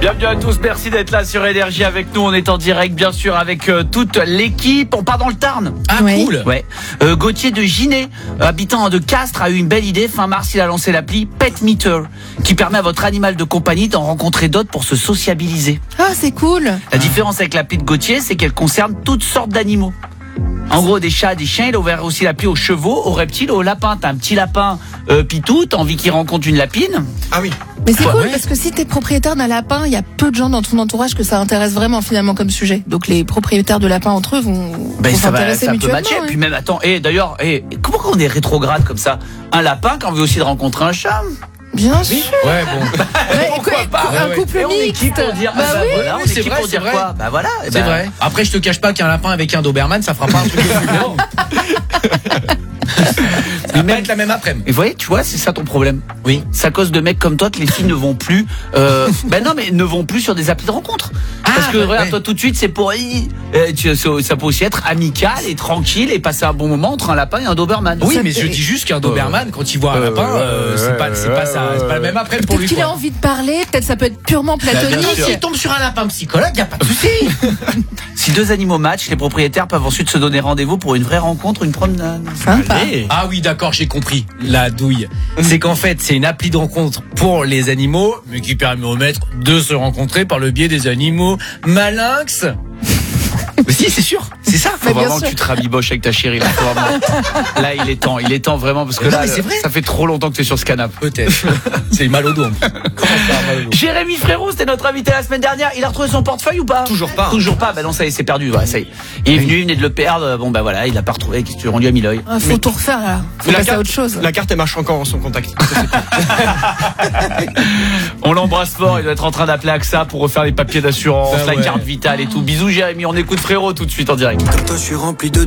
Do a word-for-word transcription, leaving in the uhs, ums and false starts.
Bienvenue à tous, merci d'être là sur Énergie avec nous. On est en direct bien sûr avec euh, toute l'équipe. On part dans le Tarn. Ah Oui. cool. Ouais. Euh, Gauthier de Ginet, habitant de Castres, a eu une belle idée. Fin mars, il a lancé l'appli Pet Meter, qui permet à votre animal de compagnie d'en rencontrer d'autres pour se sociabiliser. Ah, c'est cool. La différence avec l'appli de Gauthier, c'est qu'elle concerne toutes sortes d'animaux. En gros, des chats, des chiens. Il a ouvert aussi l'appli aux chevaux, aux reptiles, aux lapins. T'as un petit lapin euh, pitou, t'as envie qu'il rencontre une lapine. Ah oui. Mais c'est Ouais, cool ouais. parce que si t'es propriétaire d'un lapin, il y a peu de gens dans ton entourage que ça intéresse vraiment finalement comme sujet. Donc les propriétaires de lapins entre eux vont, Ben vont ça va, s'intéresser ça peut mutuellement. matcher. hein. Puis même, attends, et d'ailleurs, et comment on est rétrograde comme ça? Un lapin qui a envie aussi de rencontrer un chat. Bien sûr. Ouais bon. Ouais, Pourquoi quoi, pas un Ouais, couple Et on est mixte. qui pour dire Bah ah bah oui. voilà, on oui, est c'est qui vrai, pour c'est dire vrai. quoi? Bah voilà. eh C'est ben, vrai. Après je te cache pas qu'un lapin avec un Doberman ça fera pas un truc de fou. Non. Ça va pas être la même après-midi. Et vous voyez, tu vois, c'est ça ton problème. Oui. C'est à cause de mecs comme toi que les filles ne vont plus. Euh, ben non, mais ne vont plus sur des applis de rencontre. Parce que bah, regarde, ouais. toi tout de suite, c'est pour. euh, tu- Ça peut aussi être amical et tranquille et passer un bon moment entre un lapin et un Doberman. Oui Ça mais fait- je dis juste qu'un Doberman quand il voit un Euh, lapin euh, c'est pas c'est pas ça c'est pas le même après pour Peut-être lui. qu'il quoi. a envie de parler, peut-être ça peut être purement bien platonique. sûr. S'il tombe sur un lapin psychologue, y a pas de souci. Si deux animaux matchent, les propriétaires peuvent ensuite se donner rendez-vous pour une vraie rencontre, une promenade. Sympa. Allez. Ah oui, d'accord, j'ai compris. La douille. C'est qu'en fait, c'est une appli de rencontre pour les animaux, mais qui permet aux maîtres de se rencontrer par le biais des animaux malinx. Mais si, c'est sûr, c'est ça. Faut Mais bien vraiment sûr. que tu te rabiboches avec ta chérie. Là, Faut vraiment- là, il est temps, il est temps vraiment parce que Non, là, mais c'est vrai. ça fait trop longtemps que tu es sur ce canapé. Peut-être. C'est mal au dos. Comment ça, mal au dos? Jérémy Frérot, c'était notre invité la semaine dernière. Il a retrouvé son portefeuille ou pas? Toujours pas. Toujours pas. Bah non, ça y est, c'est perdu. Ouais, ça y est. Il est venu, il venait de le perdre. Bon, bah voilà, il l'a pas retrouvé. Qu'est-ce que tu veux, on lui a mis l'œil. Ah, faut tout refaire là. Faut Mais la passer à carte- autre chose. La carte elle marche encore en son contact. On l'embrasse fort. Il doit être en train d'appeler AXA pour refaire les papiers d'assurance, Bah la ouais. carte vitale et tout. Bisous, Jérémy. On écoute Frérot tout de suite en direct. Comme toi, je suis rempli de